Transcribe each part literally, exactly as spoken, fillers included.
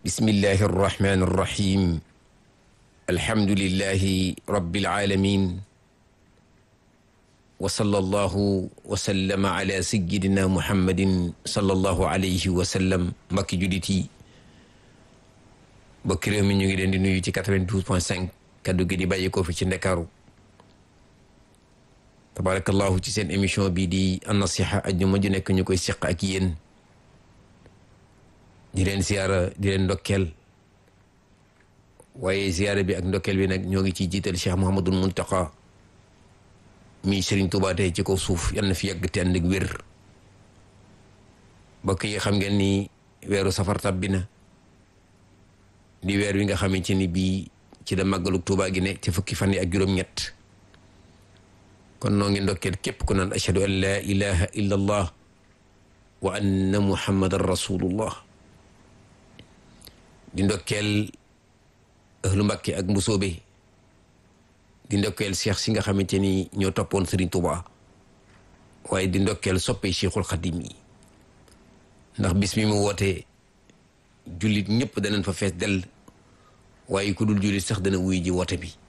bismillahi arrahmani arrahim alhamdulillahi rabbil alamin wa sallallahu wa sallama ala sayyidina muhammadin sallallahu alayhi wa sallam. mbokki jullit yi, mbokki réew mi, ñu ngi leen di nuyu ci quatre-vingt-douze point cinq kaddu gi di bàyyi ko fi ci Ndakaaru. tabarakallahu ci seen émission bii di an-nasiha ajjuma ju nekk ñu koy seq ak yéen, di leen ziyaara di leen ndokkeel. waaye ziyaara bi ak ndokkeel bi nag ñoo ngi ciy jiital Cheikh Mouhamadul Muntaqa mi Serigne Touba tey ci kaw suuf, yal na fi yàgg te ànd ak wér. mbokk yi, xam ngeen ni weeru safar tàbbi na, di weer wi nga xamante ni bii ci la màggalu Touba gi ne ci fukki fan yi ak juróom-ñett. kon noo ngi ndokkeel képp ku naan ashhadu an laa ilaha illa allah wa anna muhammadan rasulullah. di ndokkeel ahlu Mbàkke ak mbusoobe, di ndokkeel cheikh si nga xamante ni ñoo toppoon Serigne Touba, waaye di ndokkeel soppe Cheikhul Khadim yi, ndax bis mi mu wootee jullit ñëpp danañ fa fees dell, waaye ku dul jullit sax dana wuy ji woote bi.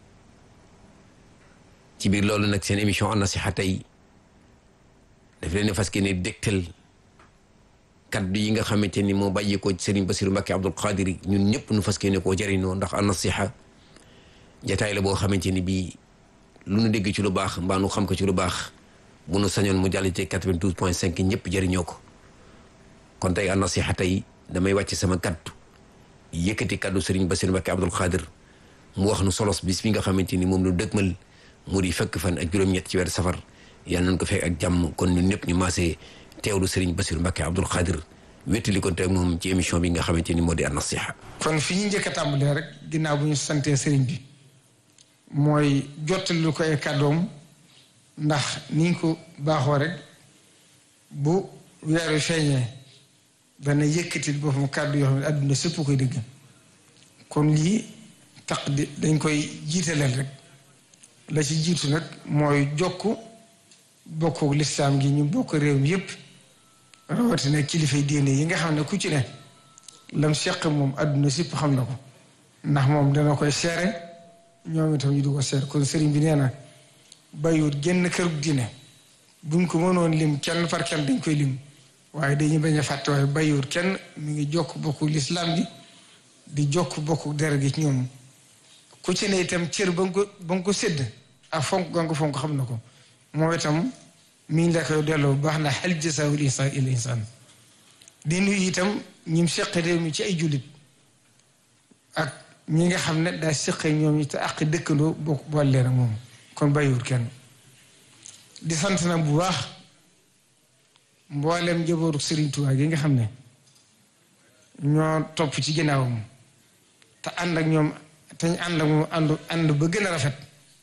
ci biir loolu nag seen émission an-nasiha tey daf leen fas yéene dégtal kaddu yi nga xamante ni moo bàyyi ko Serigne Bassirou Mbacké Abdoul Qadir, ñun ñëpp nu fas yéene koo jëriñoo, ndax an-nasiha jataay la boo xamante ni bii lu nu dégg ci lu baax mbaa nu xam ko ci lu baax, bu nu sañoon mu jàll ci quatre-vingt-douze point cinq ñëpp jëriñoo ko. kon tey an-nasiha tey damay wàcc sama kaddu yëkkati kaddu Serigne Bassirou Mbacké Abdoul Qadir mu wax nu solos bis bi nga xamante ni moom lu dëgmal mu di fekk fan ak juróom-ñett ci weer safar. yal nañ ko fekk ak jàmm. kon ñun ñëpp ñu maasee teewlu Serigne Bassirou Mbacké Abdoul Qadir wéttali ko teg moom ci émission bi nga xamante ni moo di an-nasiha. kon fi ñu njëkk a tàmbalee rek ginnaaw bu ñu santee Serigne bi mooy jottali ko ay kàddoom, ndax ni ñu ko baaxoo rek bu weeru feeñee dana yëkkati boppam kàddu yoo xam ne àdduna sëpp koy dégg. kon lii tax di dañ koy jiitaleel rek. la ci jiitu nag mooy jokk bokku lislaam gi ñu bokk réew mi yëpp, rawatina kilifay diine yi nga xam ne ku ci ne lam seq moom àdduna sépp xam na ko, ndax moom dana koy seere, ñoom itam ñu du ko seere. kon sëriñ bi nee na bàyyiwut génn kërug diine, buñ ko mënoon lim kenn par kenn dañ koy lim, waaye dañuy bañ a fàtte, waaye bàyyiwut kenn mi ngi jokk bokku lislaam gi di jokk bokku dere gi ci ñoom. ku ci ne itam cër ba nga ko ba nga ko sédd ak fonk ga nga ko fonk xam na ko, moo itam mi ngi la koy delloo bu baax na hal jazaa'ul ihsaani illal ihsaan. di nuyu itam ñim seq réew mi ci ay jullit ak ñi nga xam ne daa seq ñoom ñi te ak dëkkandoo bokk boole leen ak moom, kon bàyyiwul kenn. di sant na bu baax mboolem njabootu Serigne Touba gi nga xam ne ñoo topp ci ginnaawam te ànd ak ñoom. te ñu ànd ak moom ànd ànd ba gën a rafet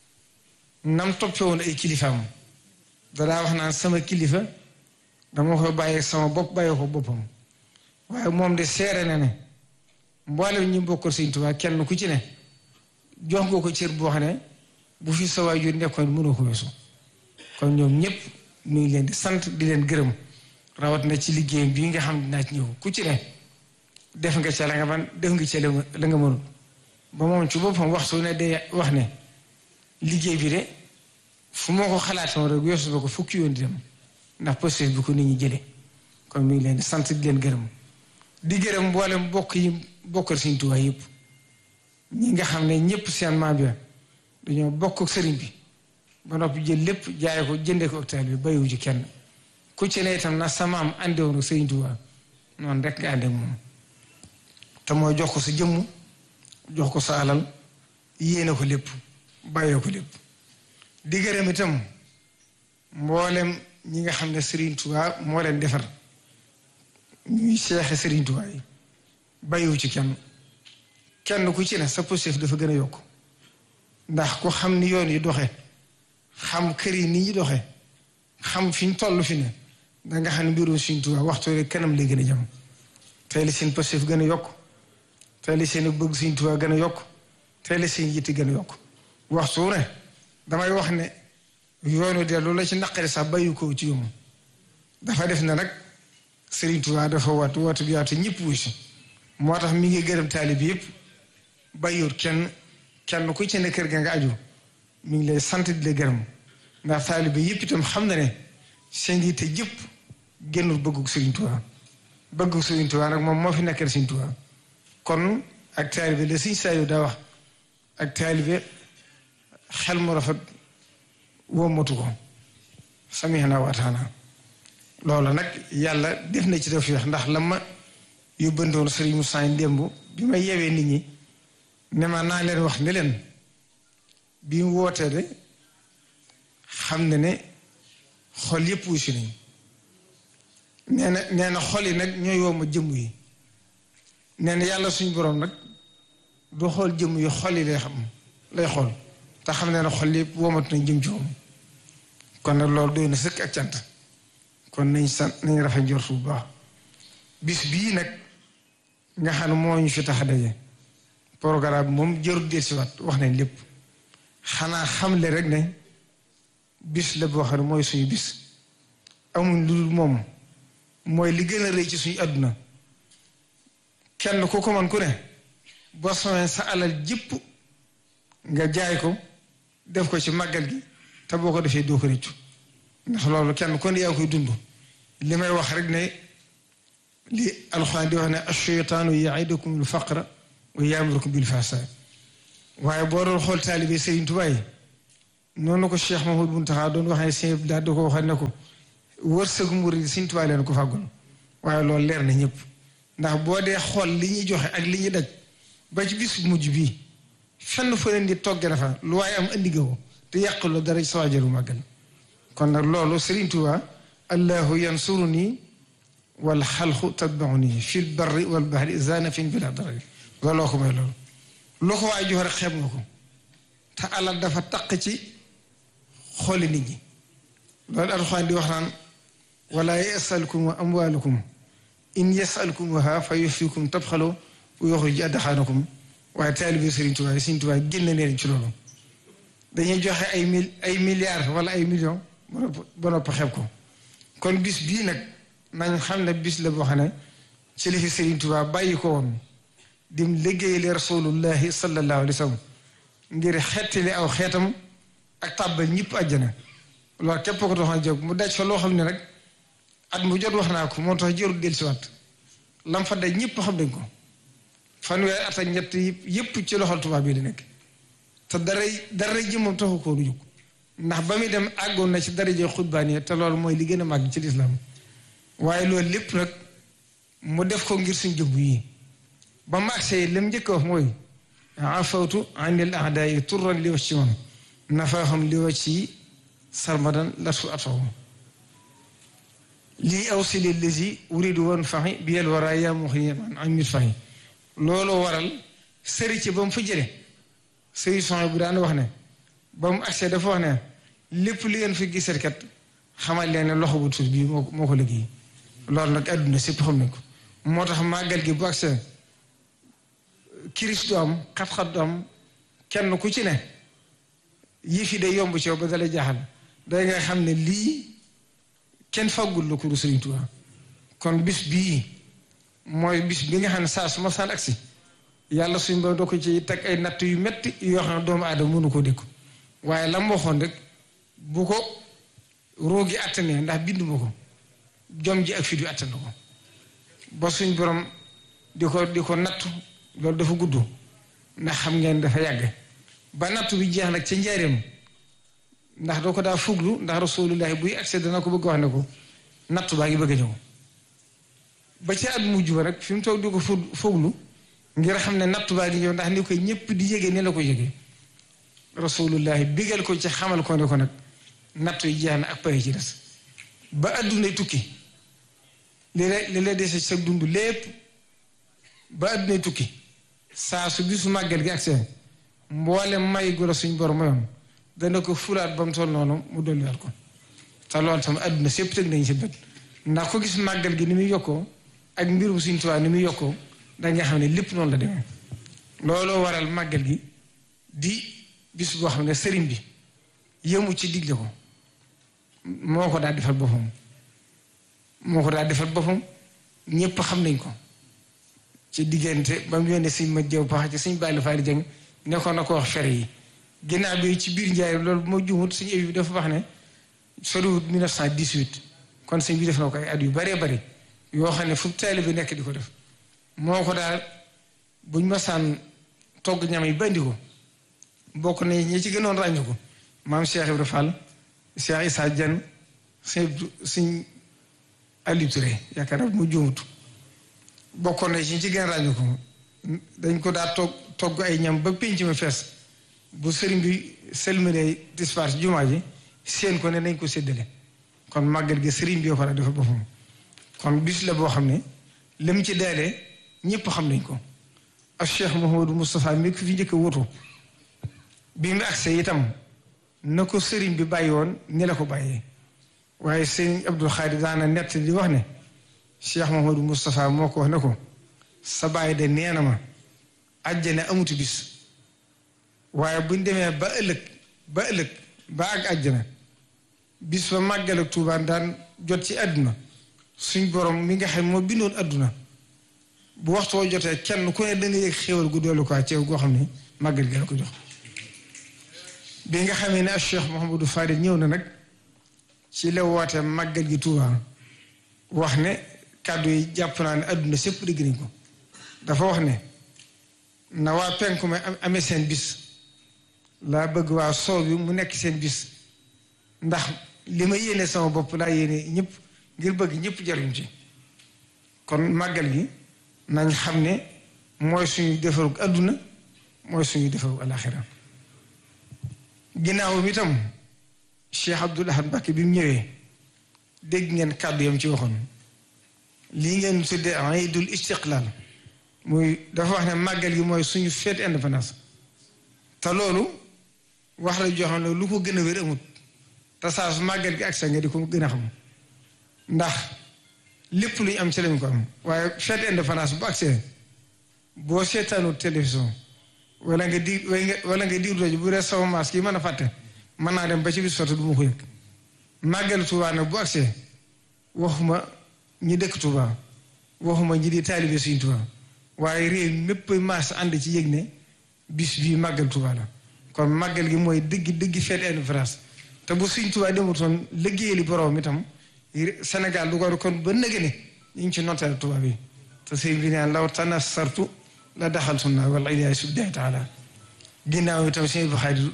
nam toppee woon ay kilifaam. dadaa wax naan sama kilifa dama koy bàyyee sama bopp bàyyee ko boppam, waaye moom de seere na ne mboolem ñi bokkal Sëriñ Tuubaa kenn ku ci ne jox nga ko cër boo xam ne bu fi sa waajur nekkoon mënoo ko weesu. kon ñoom ñëpp ñu ngi leen di sant di leen gërëm, rawat na ci liggéeyam bii nga xam dinaa ci ñëw. ku ci ne def nga ca la nga man def nga ca la nga mënul, ba moom ci boppam waxtu ne day wax ne liggéey bi de fu moo ko xalaatoon rek weesu na ko fukki yoon di dem, ndax posture bi ko nit ñi jëlee. kon mi ngi leen di sant di leen gërëm, di gërëm mboolem bokk yi bokkal Sëriñ Tuubaa yëpp, ñi nga xam ne ñëpp seen maam bi dañoo bokk ak sëriñ bi ba noppi jël lépp jaay ko jëndee ko hôpital bi bayiwu ci kenn. ku ci ne itam na sa maam àndewoon ak Sëriñ Tuubaa noonu rek nga àndee moom, te mooy jox ko sa jëmm, jox ko sa alal, yéene ko lépp, bàyyee ko lépp. di gërëm itam mboolem ñi nga xam ne Serigne Touba moo leen defar, ñuy seexe Serigne Touba yi bàyyiwu ci kenn. kenn ku ci ne sa positif dafa gën a yokk, ndax ku xam ni yoon yi doxe, xam kër yi ni ñi doxe, xam fi ñu toll fi ne, danga xam ne mbirum Serigne Touba waxtu rek kanam lay gën a jëm. tey la seen positif gën a yokk, tey la seen bëgg Sëriñ Tuubaa gën a yokk, tey la seen yitte gën a yokk. waxtu ne damay wax ne yoonu dellu la ci naqari sax bàyyi ko ci yomb, dafa def na nag Sëriñ Tuubaa dafa waat woote bi yaatu ñëpp wuy si moo tax mi ngi gërëm taalib yëpp bàyyiwut kenn kenn ku ci ne kër ga nga aju mi ngi lay sant di la gërëm ndax taalib yëpp itam xam na ne seen yitte jëpp génnul bëggu Sëriñ Tuubaa bëggu Sëriñ Tuubaa nag moom moo fi nekkal Sëriñ Tuubaa kon ak taalibe la Sëriñ Saaliw daa wax ak taalibe xel mu rafet wommatu ko sami'naa wa ataanaa loolu nag yàlla def na ci tawfiix ndax la ma yóbbandoon Sëriñ Musaa démb bi ma yewee nit ñi ne ma naa leen wax ne leen bi mu wootee de xam ne ne xol yëpp wuy si nañ nee na nee na xol yi nag ñooy woo ma jëmm yi nee na yàlla suñu borom nag du xool jëmm yi xol yi lay xam lay xool te xam ne na xol yëpp woomatu nañ jëm ci moom kon nag loolu doy na sëkk ak cant kon nañ sant nañ rafet njort bu baax bis bii nag nga xam ne moo ñu fi tax a daje programme bi moom jarul del si waat wax nañ lépp xanaa xamle rek ne bis la boo xam ne mooy suñu bis amuñ lu dul moom mooy li gën a rëy ci suñu àdduna kenn ku ko man ku ne boo soxee sa alal jëpp nga jaay ko def ko ci màggal gi te boo ko defee doo ko rëccu ndax loolu kenn ku ne yaa koy dund li may wax rek ne li alxuraan di wax ne ash-shaytaanu ya'idukum al-faqra wa ya'murukum bil-fahshaa waaye boo doon xool taalibe Sëriñ Tuubaa yi noonu ko Cheikh Mahmoud Muntaxa doon wax ne sëñ daal di ko waxal ne ko wërsëgu murid Sëriñ Tuubaa leen ko fàggul waaye loolu leer na ñëpp ndax boo dee xool li ñuy joxe ak li ñuy daj ba ci bis mujj bii fenn fa leen di togge na fa lu waaye am andi ko te yàquloo dara ci sa waajaru màggal kon nag loolu Sëriñ Tuubaa allahu yansuruni wal xalqu tatbauni fil barri wal bahri zanafin bila darari looloo ko may loolu loo ko waay jox rek xeeb nga ko te alal dafa taq ci xooli nit ñi loolu alxuraan di wax naan wala yasalkum amwaalukum in yasalkumuha fa yufikum tabxalu wa yuxrij adxaanakum waaye taalibe Sëriñ Tuubaa Sëriñ Tuubaa génn neen ci loolu dañuy joxe ay mil ay milliards wala ay millions ba nopp xeeb ko kon bis bii nag nañ xam ne bis la boo xam ne ci li fi Sëriñ Tuubaa bàyyi ko woon dim liggéeyale rasulullahi sallallahu alayhi wa sallam ngir xettali aw xeetam ak tàbbal ñëpp àjjana loolu képp ko tax a jóg mu daj fa loo xam ne rek at mu jot wax naa ko moo tax jërul dellusiwaat lam fa daj ñëpp xam nañ ko fanweeri at ak ñett yëpp ci loxol tubaab bi di nekk te daray daray jëmmam taxu koo du jóg ndax ba muy dem àggoon na ci daraje xutbaani te loolu mooy li gën a màgg ci lislaam waaye loolu lépp nag mu def ko ngir suñ jëmm yi ba mu agsee lam njëkk wax mooy afawtu anil a'daa'i turran li wacci man nafaahum li wacci sarmadan latu atawum lii awsili lazi uridu woon faxi bi yel wara yaa muxni man am mit faxi looloo waral sëri ci ba mu fa jële sëri son bu daan wax ne ba mu agsee dafa wax ne lépp li ngeen fi gisat kat xamal leen ne loxo bu tuut bii moo moo ko liggéey loolu nag àdduna sépp xam nañ ko moo tax màggal gi bu agsee kiris du am xat-xat du am kenn ku ci ne yii fi day yomb ci yow ba dalay jaaxal day nga xam ne lii kenn faggul la ko Sëriñ Tuubaa kon bis bii mooy bis bi nga xam ne saa su ma saan agsi yàlla suñ ba doo ko ci teg ay natt yu metti yoo xam ne doomu aadama mënu koo dékku waaye la ma waxoon rek bu ko roogi attanee ndax bind ma ko jom ji ak fit yu attan ko ba suñ borom di ko di ko nattu loolu dafa gudd ndax xam ngeen dafa yàgg ba nattu bi jeex nag ca njaareem ndax doo ko daa fuglu ndax rasulullahi buy accès dana ko bëgg wax ne ko nattu baa ngi bëgg a ñëw ba ci at mujj ba rek fi mu toog di ko fuglu ngir xam ne nattu baa ngi ñëw ndax ni koy ñëpp di yëgee ni la ko yëgee rasulullahi bigal ko ci xamal ko ne ko nag nattu yi jeex na ak pay ci des ba addunay tukki li la li la dese sa dund lépp ba addunay tukki saa su bisu màggal gi accès mboole may gu la suñ borom mayoon dana ko fulaat ba mu toll noonu mu dolliwaat ko te loolu tam adduna sépp tëg nañ si bët ndax ko gis màggal gi ni muy yokkoo ak mbirum Sëriñ Tuubaa ni muy yokkoo da nga xam ne lépp noonu la demee looloo waral màggal gi di bis boo xam ne sëriñ bi yëmu ci digle ko moo ko daa defal boppam moo ko daa defal boppam ñépp xam nañ ko ci diggante ba mu yónnee sëñ ma jëw paxa ci sëñ Balla Faali Jeng nekkoon na ko wax fere yi ginnaaw bi ci biir njaay loolu moo jumut sëñ bi dafa wax ne soriwut mille neuf cent dix-huit kon sëñ bi def na ko ay at yu baree bari yoo xam ne fu taalibe bi nekk di ko def moo ko daal buñ masaan togg ñam yi bandi ko bokk na ñi ci gënoon ràññu ko maam Cheikh Ibrahima Fall Cheikh Issa Dieng sëñ sëñ Aliou Touré yaakaar naa mu juumut bokkoon na ci ci gën ràññu ko dañ ko daa togg togg ay ñam ba pénc ma fees bu sëriñ bi selmine dispar jumaa ji seen ko ne nañ ko séddale kon màggal gi sëriñ bi yoo ko daa dafa boppam kon bis la boo xam ne lim ci daalee ñëpp xam nañ ko ak Cheikh Mouhamadou Moustapha mi ko fi njëkk a wutu bi mu agsee itam na ko sëriñ bi bàyyi woon ni la ko bàyyee waaye sëriñ Abdou Khadre daana nett di wax ne Cheikh Mouhamadou Moustapha moo ko wax ne ko sa bàyyi de nee na ma àjjana amutu bis waaye buñ demee ba ëllëg ba ëllëg ba ak àjjana bis ba màggal ak Tuubaa daan jot ci àdduna suñ borom mi nga xam moo bindoon àdduna bu waxtoo jotee kenn ku ne da nga yëg xéwal gu doolu ko ceew goo xam ne màggal gi la ko jox bi nga xamee ne ak Cheikh Mouhamadou Fadil ñëw na nag ci la woote màggal gi Tuubaa wax ne kàddu yi jàpp naa ne àdduna sépp dégg nañ ko dafa wax ne na waa penku ma amee seen bis laa bëgg waa soow bi mu nekk seen bis ndax li ma yéene sama bopp laa yéene ñëpp ngir bëgg ñëpp jariñ ci kon màggal gi nañ xam ne mooy suñu defarug àdduna mooy suñu defarug alaxira ginnaaw bi itam Cheikh Abdoul Ahad Mbacké bi mu ñëwee dégg ngeen kàddu yam ci waxoon lii ngeen tuddee Iidul Istiqlaal muy dafa wax ne màggal gi mooy suñu fête indépendance te loolu wax la joo xam ne lu ko gën a wér amut te saa su màggal gi ak sa nga di ko gën a xam ndax lépp lu ñu am ci lañ ko am waaye fête indépendance bu agsee boo seetaanu télévision wala nga di wala nga di rajo bu dee sama maas kii mën a fàtte mën naa dem ba ci bis fàtte du ma ko yëg màggal Tuubaa nag bu agsee waxuma ñi dëkk Tuubaa waxuma ñi di taalibe Sëriñ Tuubaa waaye réew mépp maas ànd ci yëg ne bis bii màggal Tuubaa la kon màggal gi mooy dëgg dëgg fête indépendance te bu Sëriñ Tuubaa demutoon liggéeyali borom itam Sénégal du ko kon ba nëgë ne ñu ngi ci notteel Tuubaa bi te sëriñ bi naan law tanassartu la daxaltu naa wala iyaasu billaahi taala ginnaaw itam sëriñ bu Xaadir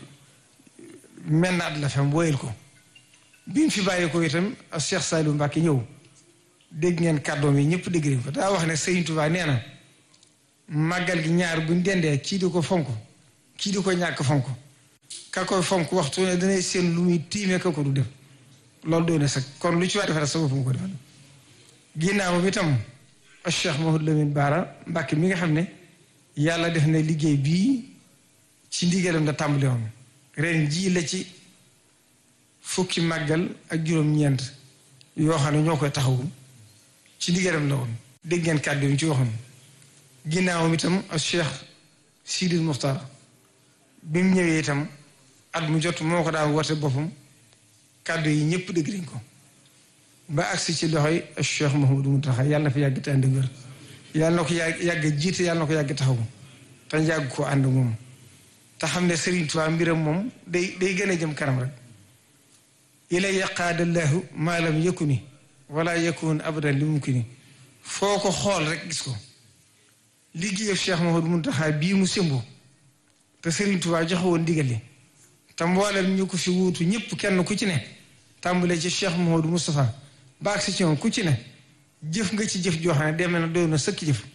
mel na at la fam woyal ko bi mu fi bàyyi ko itam ak Cheikh Saliou Mbacké ñëw dégg ngeen kàddoom yi ñëpp dégg nañ ko daa wax ne Sëriñ Tuubaa nee na màggal gi ñaar buñ dendee kii di ko fonk kii di ko ñàkk fonk ka koy fonk waxtu ne danay seen lu muy tiimee ka ko du def loolu doy na sax kon lu ci waa defal sa bopp mu ko defal ginnaaw bi itam ak Cheikh Mouhamadou Lamine Bara Mbacké mi nga xam ne yàlla def na liggéey bii ci ndigalam la tàmbali woon ren jii la ci fukki màggal ak juróom-ñeent yoo xam ne ñoo koy taxawu ci ndigalam la woon dégg ngeen kàddu yi ci waxoon ginnaawam itam ak Cheikh Sidil Muxtaar bi mu ñëwee itam at mu jot moo ko daan woote boppam kàddu yi ñëpp dégg nañ ko ba agsi ci loxoy ak Cheikh Mouhamadou Mountakha yàlla na fi yàgg te ànd wér yàlla na ko yàgg yàgg jiite yàlla na ko yàgg taxawu te yàgg koo ànd moom te xam ne Serigne Touba mbiram moom day day gën a jëm kanam rek ilay yaqaadallahu maa lam yakuni wala yakun abadan li mumkini foo ko xool rek gis ko liggéeyam Cheikh Mouhamadou Mountakha bii mu sëmbu te Serigne Touba joxe woon ndigal li te mboolem ñu ko fi wuutu ñëpp kenn ku ci ne tàmbalee ci Cheikh Mouhamadou Moustapha baag si ci moom ku ci ne jëf nga ci jëf joo xam ne demee na doy na sëkk jëf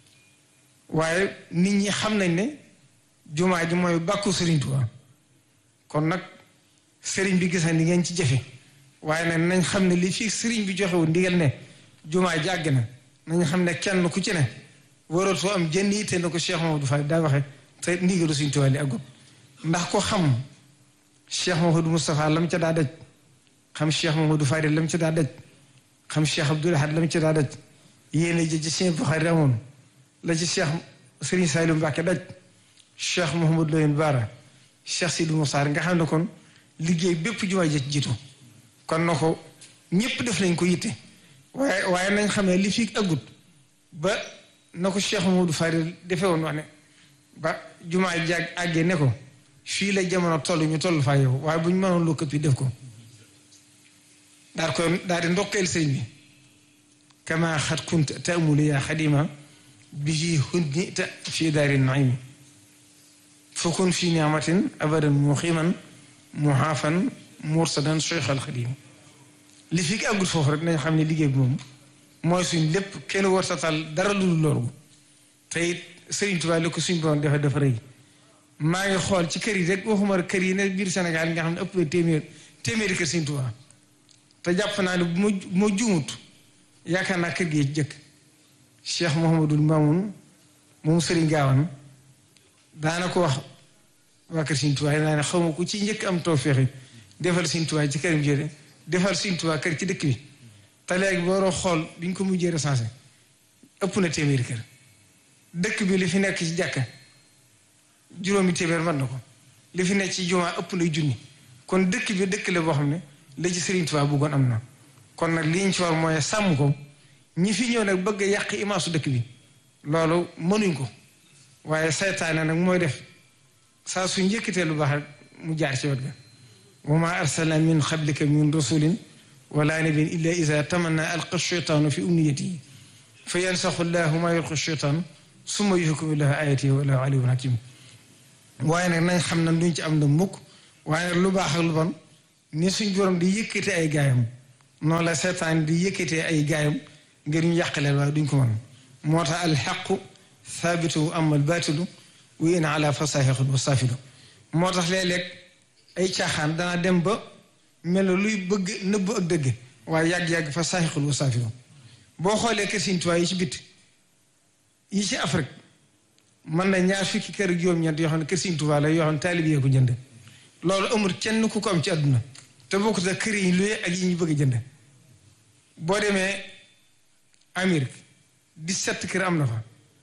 waaye nit ñi xam nañ ne jumaa ji mooy bàkku Serigne Touba kon nag Serigne bi gis na ni ngeen ci jëfe waaye nag nañ xam ne li fii Serigne bi joxe woon ndigal ne jumaa ji àgg na nañ xam ne kenn ku ci ne waratoo am jënn yitte na ko Cheikh Mouhamadou Fall daa waxe te ndigalu Serigne Touba li àggut ndax ko xam Cheikh Mouhamadou Moustapha lam ca daa daj xam Cheikh Mouhamadou Fadil lam ca daa daj xam Cheikh Abdoul Ahad lam ca daa daj yéen a ji ci Cheikh Bukhari amoon la ci Cheikh Serigne Saliou Mbacké daj Cheikh Mouhamadou Lamine Bara Cheikh Sidou Moussar nga xam ne kon liggéey bépp jumaa ji jiitu kon na ko ñëpp def nañ ko yitte waaye waaye nañ xam ne li fi agut ba na ko Cheikh Modou Fadil defee woon wax ne ba jumaa jàgg àggee ne ko fii la jamono toll ñu toll faa yow waaye bu ñu mënoon loo këpp yi def ko daal koy daal di ndokkeel sëñ bi kama xat kunt taamulu yaa xadima bihi hunnita fii daari naimi fakun fi niamatin abadan muqiman muhaafan mursadan cheikh al xadim li fi àggul foofu rek nañ xam ne liggéey bi moom mooy suñ lépp kenn war tatal dara lu dul loolu te it Sëriñ Tuubaa li ko suñ borom dafa dafa rëy maa ngi xool ci kër yi rek waxuma rek kër yi ne biir Sénégal nga xam ne ëpp na téeméer téeméeri kër Sëriñ Tuubaa te jàpp naa ne bu ma bu ma juumut yaakaar naa kër gi jëkk Cheikh Mouhamadul Mamoun moom Sëriñ Gaawan daana ko wax waa kër Sëriñ Tuubaa naa ne xaw ma ko ci njëkk am tawfeex defal Sëriñ Tuubaa ci këram jëre defal Sëriñ Tuubaa kër ci dëkk bi te léegi boo waroo xool biñ ko mujjee recensé ëpp na téeméeri kër dëkk bi li fi nekk ci jàkka juróomi téeméer mën na ko li fi nekk ci jumaa ëpp na junni kon dëkk bi dëkk la boo xam ne la ci Sëriñ Tuubaa bëggoon am na kon nag li ñu ci war mooy sàmm ko ñi fi ñëw nag bëgg a yàq imaasu dëkk bi loolu mënuñ ko waaye saytaane nag mooy def saa su njëkkatee lu baax rek mu jaar ci wet ga wa maa arsalna min qablika min rasulin wala nabiyyin illa iza tamanna alqa shaytaanu fi umniyatihi fa yansaxu llahu maa yulqi shaytaan summa yuhkimu llahu ayatihi wallahu aliyyun hakim waaye nag nañ xam na duñ ci am na mukk waaye nag lu baax ak lu bon ni suñ borom di yëkkate ay gaayam noonu la seetaan di yëkkatee ay gaayam ngir ñu yàqaleen waaye duñ ko mën moo tax alxaqu thaabitu amma albaatilu wa in ala fasaahiqun wa saafilu moo tax léeg-léeg ay caaxaan danaa dem ba mel na luy bëgg nëbb ak dëgg waaye yàgg-yàgg fa saaxiqul wa saafilu boo xoolee kër Sëriñ Tuubaa yi ci bit yi ci Afrique mën na ñaar fukki kër ak juróom-ñeent yoo xam ne kër Sëriñ Tuubaa la yoo xam ne taalib yee ko jënd loolu amul kenn ku ko am ci àdduna te bokkut ak kër yi luye ak yi ñu bëgg a jënd boo demee Amérique dix-sept kër am na fa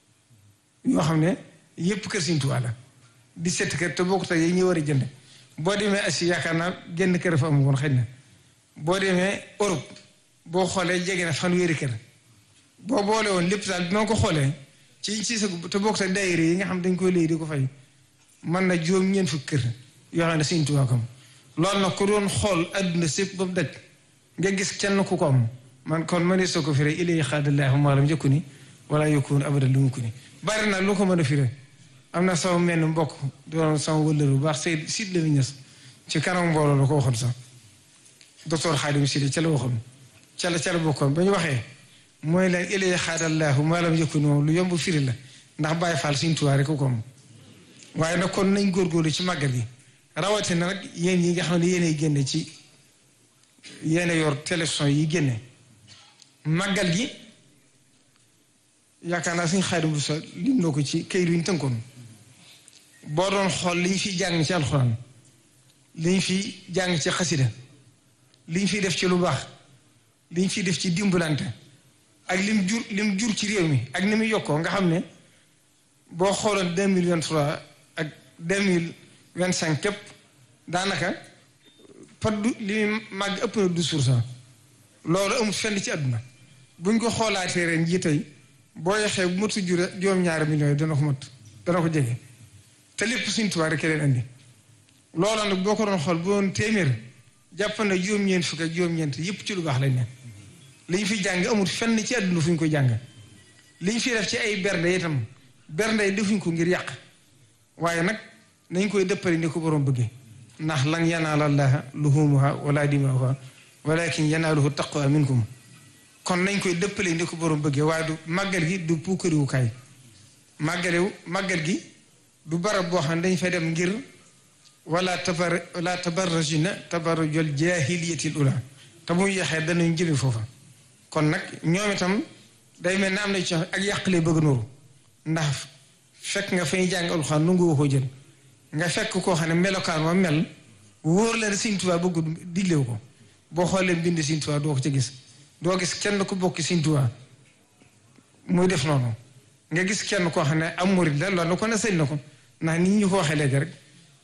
yoo xam ne yépp kër Sëriñ Tuubaa la dix-sept kër te bokkut ak yi ñu war a jënd boo demee Asie yaakaar naa genn kër fa am woon xëy na boo demee Europe boo xoolee jege na fanweeri kër boo boole woon lépp daal bi ma ko xoolee ci ci sa te bokk ak daayira yi nga xam dañ koy léegi di ko fay mën na juróom ñeent fukki kër yoo xam ne Sëriñ Tuubaa ko am loolu nag ku doon xool adduna sépp ba mu daj nga gis kenn ku ko am man kon ma ne soo ko firee ilay xaadallaahu maa lam njëkku ni wala yokkuwoon abadan lu mu ko ni bari na lu ko mën a firee am na sama menn mbokk doon sama wëllër bu baax Seydou Sid la ñes ci kanam mbooloo la ko waxoon sax docteur Xaadim Sidi ca la waxoon ca la ca la bokkoon ba ñu waxee mooy leen ilay xaadallaahu maa lam njëkku ni moom lu yomb firi la ndax Baay Faal Sëriñ Tuubaa rek ko am waaye nag kon nañ góorgóorlu ci màggal gi rawatina nag yéen yi nga xam ne yéenay génne ci yéen yor télévision yi génne màggal gi yaakaar naa suñ Xaadim bu sa lim na ko ci kayit yu ñu tënkoon boo doon xool li ñu fiy jàng ci alxuraan li ñu fiy jàng ci xasida li ñu fiy def ci lu baax li ñu fiy def ci dimbalante ak lim jur lim jur ci réew mi ak ni muy yokkoo nga xam ne boo xooloon deux mille vingt trois ak deux mille vingt cinq képp daanaka par du li muy màgg ëpp na douze pour cent loolu amul fenn ci àdduna buñ ko xoolaatee ren jii tey boo yexee bu matu jure juróom-ñaari millions yi dana ko mat dana ko jege te lépp Sëriñ Tuubaa rek leen andi loolu nag boo ko doon xool bu doon téeméer jàpp na juróom-ñeent fukk ak juróom-ñeent yëpp ci lu baax lañ ne li ñu fi jàng amul fenn ci àdduna fu ñu ko jàng li ñu fi def ci ay bernde itam bernde yi defuñ ko ngir yàq waaye nag nañ koy dëppale ni ko borom bëggee ndax lan yanaala llaaha luhuumuhaa wala dimaa'uhaa walaakin yanaaluhu taqwa minkum kon nañ koy dëppale ni ko borom bëggee waaye du màggal gi du puukariwukaay màggalewu màggal gi du barab boo xam ne dañ fay dem ngir wala tabar wala tabarrajina tabarrujal jaahiliyatil ula te muy yaxee danañ jëme foofa kon nag ñoom itam day mel ne am na ci ak yàqlee bëgg nooru ndax fekk nga fay jàng alxuraan nu nga ko jël nga fekk koo xam ne melokaan ma mel wóor la ne Sëriñ Tuubaa bëgg diglewu ko boo xoolee bind Sëriñ Tuubaa doo ko ca gis doo gis kenn ku bokk Sëriñ Tuubaa muy def noonu nga gis kenn koo xam ne am murid la loolu ko ne sëñ na ko ndax nit ñu ko waxee léegi rek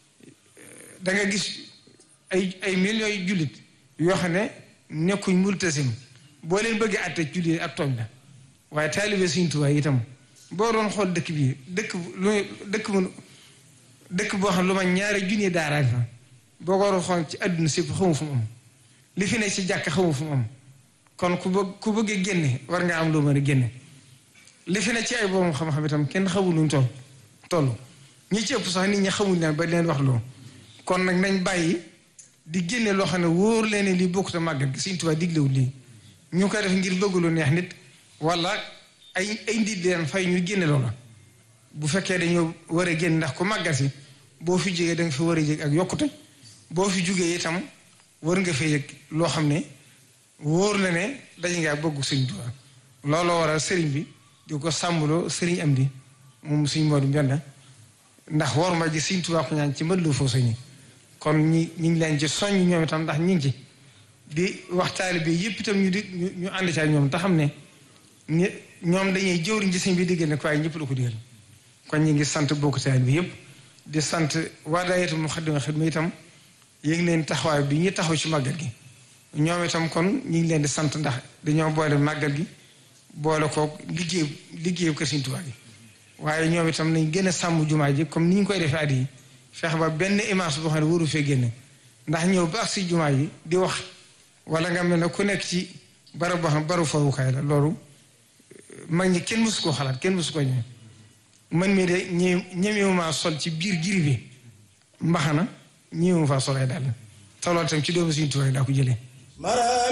da nga gis ay ay millions yu jullit yoo xam ne nekkuñ multasim boo leen bëggee àtte jullit ak tooñ la waaye taalibe Sëriñ Tuubaa itam boo doon xool dëkk bi dëkk lu dëkk mu dëkk boo xam lu ma ñaari junni daara fa boo ko doon xool ci àdduna sépp xamu fu mu am li fi ne ci jàkk xamu fu mu am kon ku bëgg ku bëggee génne war nga am loo mën a génne li fi ne ci ay boobu xam-xam itam kenn xamul luñ toll toll ñi ci ëpp sax nit ñi xamul leen ba leen wax loo kon nag nañ bàyyi di génne loo xam ne wóor leen ne lii bokkut a màggal gi Sëriñ Tuubaa diglewul lii ñu koy def ngir bëgg lu neex nit wala ay ay ndiit leen fay ñu génne loola bu fekkee dañoo war a génn ndax ku màggal si boo fi jógee da nga fi war a yëg ak yokkute boo fi jógee itam war nga fa yëg loo xam ne wóor na ne dañ ngaa bëgg Sëriñ Tuubaa looloo waral sëriñ bi di ko sàmmloo sëriñ am di moom suñ Moodu Mbenda ndax war ma ji Sëriñ Tuubaa ko ñaan ci mbënd foo sañi kon ñi ñu ngi leen ci soññ ñoom itam ndax ñu ngi ci di waxtaale bi yëpp itam ñu di ñu ànd ci ak ñoom te xam ne ñoom dañuy jëwriñ ci sëñ bi diggal ne ko waaye ñëpp la ko digal kon ñu ngi sant bokk taal bi yëpp di sant waa daayira Muxaddamatul Xidma itam yéeg leen taxawaay bi ñu taxaw ci màggal gi ñoom itam kon ñu ngi leen di sant ndax dañoo boole màggal gi boole ko liggéey liggéeyu kër Sëriñ Tuubaa gi waaye ñoom itam nañ gën a sàmm jumaa ji comme ni ñu koy defee at yi feex ba benn image boo xam ne waru fee génne ndax ñëw ba ak si jumaa yi di wax wala nga mel ne ku nekk ci barab boo xam baru fawukaay la loolu mag ñi kenn mësu koo xalaat kenn mësu koo ñëw man mii de ñe ñemewuma sol ci biir giri bi mbaxana ñemewuma faa sol ay dàll te loolu tam ci doomu Sëriñ Tuubaa daa ko jëlee